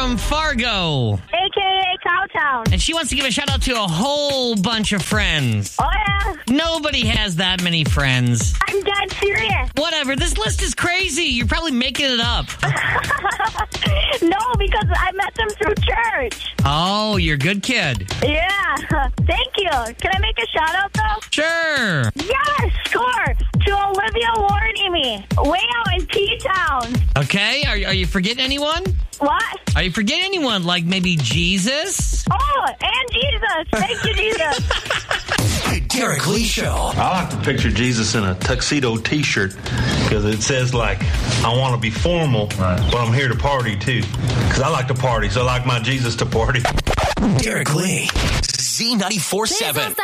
from Fargo. A.K.A. Cowtown. And she wants to give a shout out to a whole bunch of friends. Oh, yeah. Nobody has that many friends. I'm dead serious. Whatever. This list is crazy. You're probably making it up. No, because I met them through church. Oh, you're a good kid. Yeah. Thank you. Can I make a shout out, though? Sure. Yes, score. To Olivia Warney, way out in T-Town. Okay. Are you forgetting anyone? What? Are you forgetting anyone? Like maybe Jesus? Oh, and Jesus. Thank you, Jesus. Derek Lee Show. I like to picture Jesus in a tuxedo T-shirt because it says, like, I want to be formal, but I'm here to party, too. Because I like to party, so I like my Jesus to party. Derek Lee. Z94.7.